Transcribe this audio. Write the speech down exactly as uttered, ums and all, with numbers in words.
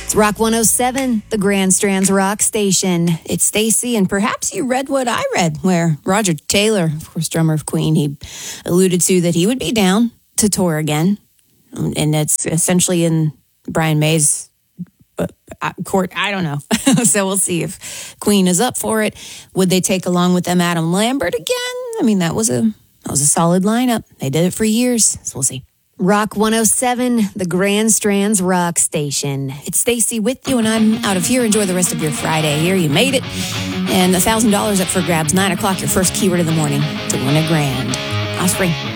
It's Rock one oh seven, the Grand Strands Rock Station. It's Stacy, and perhaps you read what I read, where Roger Taylor, of course, drummer of Queen, he alluded to that he would be down to tour again. And it's essentially in Brian May's court. I don't know. So we'll see if Queen is up for it. Would they take along with them Adam Lambert again? I mean, that was a that was a solid lineup. They did it for years. So we'll see. Rock one oh seven, the Grand Strands Rock Station. It's Stacy with you, and I'm out of here. Enjoy the rest of your Friday here. You made it. And one thousand dollars up for grabs. nine o'clock, your first keyword of the morning to win a grand. Offspring.